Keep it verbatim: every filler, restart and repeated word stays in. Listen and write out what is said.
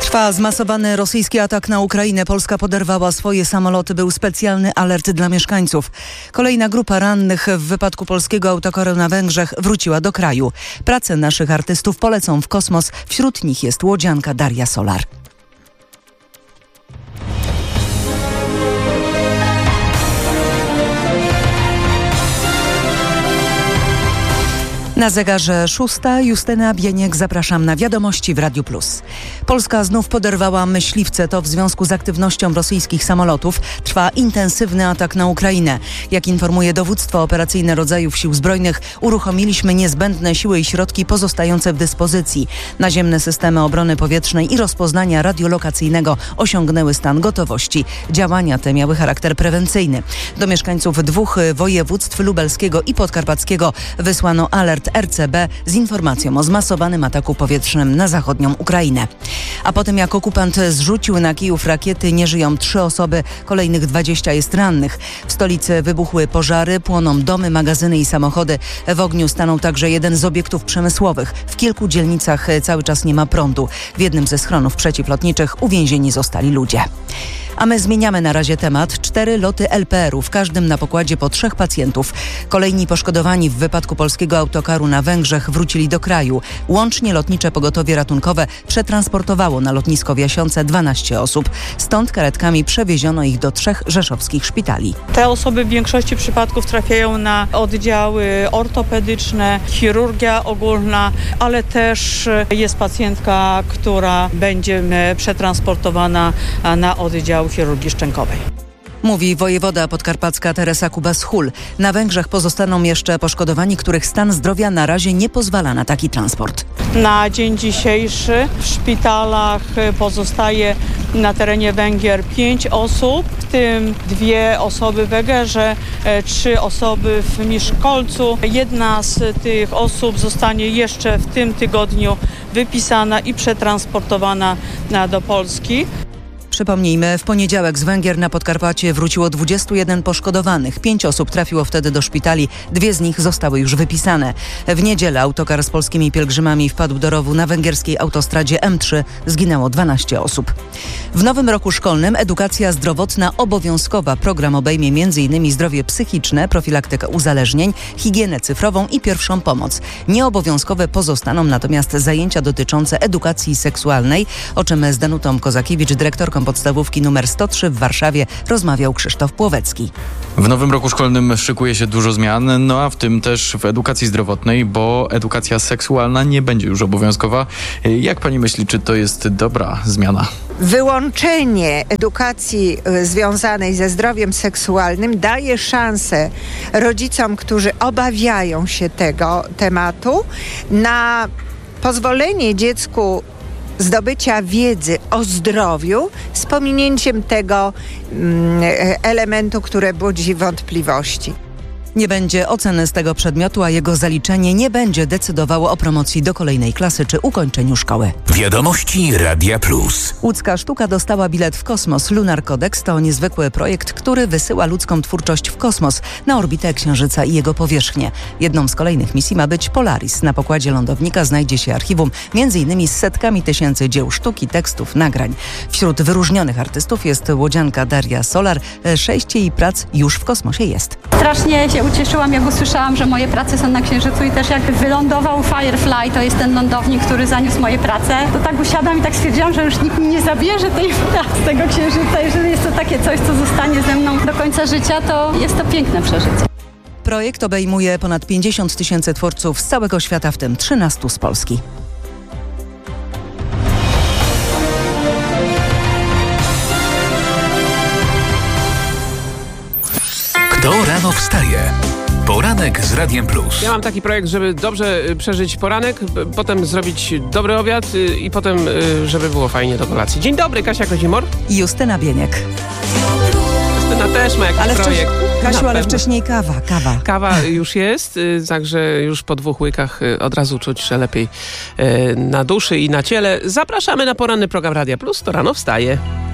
Trwa zmasowany rosyjski atak na Ukrainę. Polska poderwała swoje samoloty. Był specjalny alert dla mieszkańców. Kolejna grupa rannych w wypadku polskiego autokaru na Węgrzech wróciła do kraju. Prace naszych artystów polecą w kosmos. Wśród nich jest łodzianka Daria Solar. Na zegarze szósta. Justyna Bieniek, zapraszam na wiadomości w Radiu Plus. Polska znów poderwała myśliwce. To w związku z aktywnością rosyjskich samolotów trwa intensywny atak na Ukrainę. Jak informuje dowództwo operacyjne rodzajów Sił Zbrojnych, uruchomiliśmy niezbędne siły i środki pozostające w dyspozycji. Naziemne systemy obrony powietrznej i rozpoznania radiolokacyjnego osiągnęły stan gotowości. Działania te miały charakter prewencyjny. Do mieszkańców dwóch województw lubelskiego i podkarpackiego wysłano alert R C B z informacją o zmasowanym ataku powietrznym na zachodnią Ukrainę. A po tym jak okupant zrzucił na Kijów rakiety, nie żyją trzy osoby, kolejnych dwadzieścia jest rannych. W stolicy wybuchły pożary, płoną domy, magazyny i samochody. W ogniu stanął także jeden z obiektów przemysłowych. W kilku dzielnicach cały czas nie ma prądu. W jednym ze schronów przeciwlotniczych uwięzieni zostali ludzie. A my zmieniamy na razie temat. Cztery loty L P R u, w każdym na pokładzie po trzech pacjentów. Kolejni poszkodowani w wypadku polskiego autokaru na Węgrzech wrócili do kraju. Łącznie lotnicze pogotowie ratunkowe przetransportowało na lotnisko w Jasionce dwanaście osób. Stąd karetkami przewieziono ich do trzech rzeszowskich szpitali. Te osoby w większości przypadków trafiają na oddziały ortopedyczne, chirurgia ogólna, ale też jest pacjentka, która będzie przetransportowana na oddział chirurgii szczękowej. Mówi wojewoda podkarpacka Teresa Kubas-Hul. Na Węgrzech pozostaną jeszcze poszkodowani, których stan zdrowia na razie nie pozwala na taki transport. Na dzień dzisiejszy w szpitalach pozostaje na terenie Węgier pięć osób, w tym dwie osoby w Egerze, trzy osoby w Miszkolcu. Jedna z tych osób zostanie jeszcze w tym tygodniu wypisana i przetransportowana do Polski. Przypomnijmy, w poniedziałek z Węgier na Podkarpacie wróciło dwudziestu jeden poszkodowanych. Pięć osób trafiło wtedy do szpitali, dwie z nich zostały już wypisane. W niedzielę autokar z polskimi pielgrzymami wpadł do rowu na węgierskiej autostradzie M trzy. Zginęło dwanaście osób. W nowym roku szkolnym edukacja zdrowotna obowiązkowa. Program obejmie między innymi zdrowie psychiczne, profilaktykę uzależnień, higienę cyfrową i pierwszą pomoc. Nieobowiązkowe pozostaną natomiast zajęcia dotyczące edukacji seksualnej, o czym z Danutą Kozakiewicz, dyrektorką podstawówki numer sto trzy w Warszawie, rozmawiał Krzysztof Płowecki. W nowym roku szkolnym szykuje się dużo zmian, no a w tym też w edukacji zdrowotnej, bo edukacja seksualna nie będzie już obowiązkowa. Jak pani myśli, czy to jest dobra zmiana? Wyłączenie edukacji związanej ze zdrowiem seksualnym daje szansę rodzicom, którzy obawiają się tego tematu, na pozwolenie dziecku zdobycia wiedzy o zdrowiu z pominięciem tego mm, elementu, który budzi wątpliwości. Nie będzie oceny z tego przedmiotu, a jego zaliczenie nie będzie decydowało o promocji do kolejnej klasy czy ukończeniu szkoły. Wiadomości Radia Plus. Łódzka Sztuka dostała bilet w kosmos. Lunar Codex to niezwykły projekt, który wysyła ludzką twórczość w kosmos, na orbitę Księżyca i jego powierzchnię. Jedną z kolejnych misji ma być Polaris. Na pokładzie lądownika znajdzie się archiwum między innymi z setkami tysięcy dzieł sztuki, tekstów, nagrań. Wśród wyróżnionych artystów jest łodzianka Daria Solar. Sześć jej prac już w kosmosie jest. Strasznie się ucieszyłam, jak usłyszałam, że moje prace są na Księżycu i też jak wylądował Firefly, to jest ten lądownik, który zaniósł moje prace, to tak usiadłam i tak stwierdziłam, że już nikt mi nie zabierze tej pracy z tego Księżyca. Jeżeli jest to takie coś, co zostanie ze mną do końca życia, to jest to piękne przeżycie. Projekt obejmuje ponad pięćdziesiąt tysięcy twórców z całego świata, w tym trzynastu z Polski. Kto rano wstaje? Poranek z Radiem Plus. Ja mam taki projekt, żeby dobrze przeżyć poranek, potem zrobić dobry obiad i potem, żeby było fajnie do kolacji. Dzień dobry, Kasia Kozimor. I Justyna Bieniek. Justyna też ma jakiś ale projekt. Kasiu, no, ale wcześniej kawa, kawa. Kawa już jest, także już po dwóch łykach od razu czuć, że lepiej na duszy i na ciele. Zapraszamy na poranny program Radia Plus, to rano wstaje.